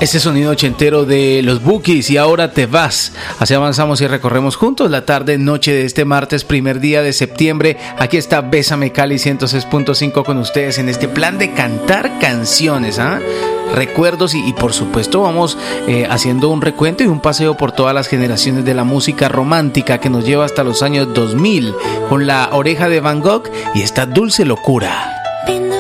Ese sonido ochentero de los Bukis y Ahora te vas. Así avanzamos y recorremos juntos la tarde noche de este martes, primer día de septiembre. Aquí está Bésame Cali 106.5 con ustedes en este plan de cantar canciones, recuerdos y por supuesto vamos haciendo un recuento y un paseo por todas las generaciones de la música romántica que nos lleva hasta los años 2000 con La Oreja de Van Gogh y esta Dulce Locura.